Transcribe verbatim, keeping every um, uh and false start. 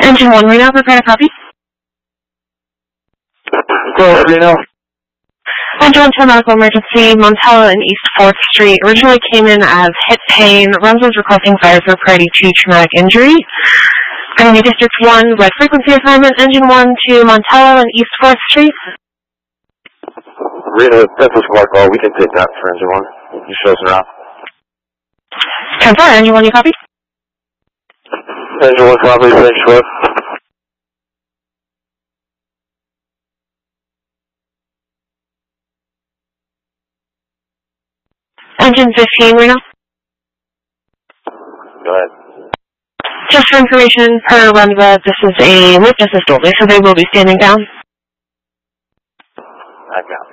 Engine one, Reno, prepare to copy. Go ahead, Reno. Engine one to a medical emergency, Montello and East fourth Street. Originally came in as hip pain. Renzo's requesting fire for priority two traumatic injury. Community District one, red frequency assignment, Engine one to Montello and East fourth Street. Reno, that's a smart call. We can take that for Engine one. You show us around. ten four, Engine one, you copy? Engine one, copy, thanks, short. Engine fifteen, Reno. Go ahead. Just for information, per Renzo, this is a witness assist only, so they will be standing down. I got it.